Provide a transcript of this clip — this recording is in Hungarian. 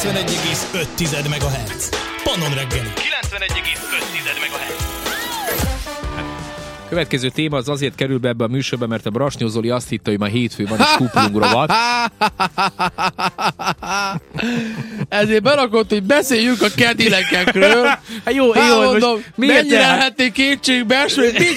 91,5 MHz. Pannon reggeli. 91,5 MHz. Következő téma az azért kerül be ebbe a műsorba, mert a Brasnyó Zoli azt hitte, hogy ma hétfő van, és kuplung rovat. Ezért berakott, hogy beszéljünk a Cadillacekről. Hát jó, mondom, most miért mennyire lehetnék kétségbe esni, hogy mit